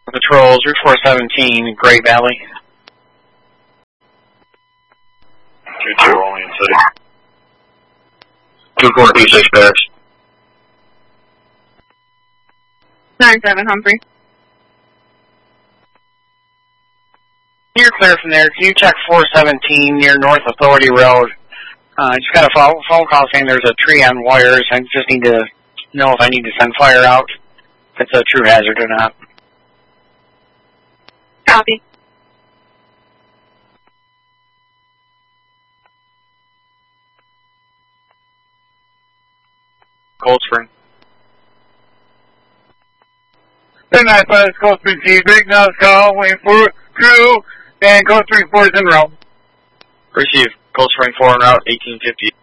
Patrols, Route 417, Great Valley. 2-2, only in city. 2436 Paris. 97 Humphrey. You're clear from there. Can you check 417 near North Authority Road? Just got a phone call saying there's a tree on wires. I just need to know if I need to send fire out, if it's a true hazard or not. Copy. Cold Spring. 1095 Cold Spring G. Big nose call, waiting for crew, and Cold Spring 4 is en route. Receive. Cold Spring 4 en route, 1850.